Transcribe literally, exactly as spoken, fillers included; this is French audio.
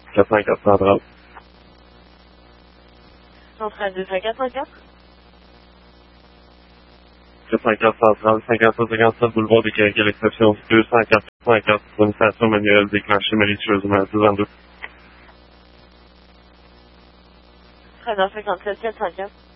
quatre cent quatre centrale. Centrale deux cent quatre cent quatre. quatre cent quatre centrale, cinquante-sept cinquante-sept boulevard des Quinquets, l'exception deux cent quatre cent quatre pour une station manuelle déclenchée malicieusement, six cent deux. treize heures cinquante-sept, quatre cent quatre.